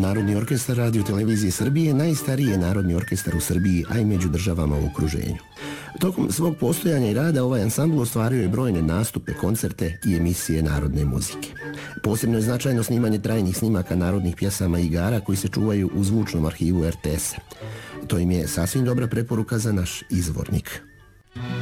Narodni orkestar Radio Televizije Srbije najstariji je narodni orkestar u Srbiji, a i među državama u okruženju. Tokom svog postojanja i rada ovaj ansambl ostvario je brojne nastupe, koncerte i emisije narodne muzike. Posebno je značajno snimanje trajnih snimaka narodnih pjesama i igara koji se čuvaju u zvučnom arhivu RTS-a. To im je sasvim dobra preporuka za naš izvornik.